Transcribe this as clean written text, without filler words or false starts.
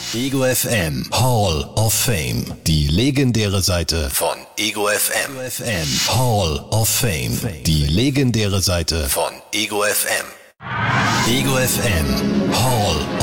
Ego FM Hall of Fame. Die legendäre Seite von Ego FM. Hall of Fame. Die legendäre Seite von Ego FM. Ego FM Hall